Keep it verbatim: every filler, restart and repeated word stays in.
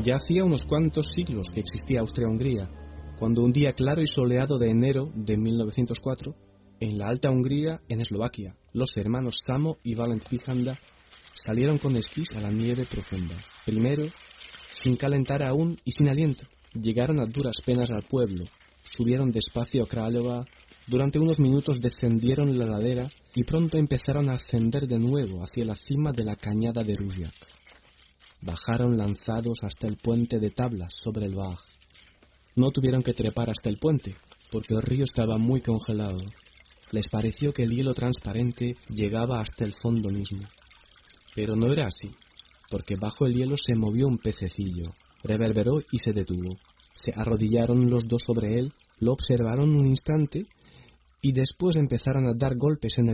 Ya hacía unos cuantos siglos que existía Austria-Hungría, cuando un día claro y soleado de enero de mil novecientos cuatro, en la Alta Hungría, en Eslovaquia, los hermanos Samo y Valent Pijanda salieron con esquís a la nieve profunda. Primero, sin calentar aún y sin aliento, llegaron a duras penas al pueblo, subieron despacio a Kralova, durante unos minutos descendieron la ladera y pronto empezaron a ascender de nuevo hacia la cima de la cañada de Ruzjak. Bajaron lanzados hasta el puente de tablas sobre el Vág. No tuvieron que trepar hasta el puente, porque el río estaba muy congelado. Les pareció que el hielo transparente llegaba hasta el fondo mismo. Pero no era así, porque bajo el hielo se movió un pececillo, reverberó y se detuvo. Se arrodillaron los dos sobre él, lo observaron un instante y después empezaron a dar golpes en el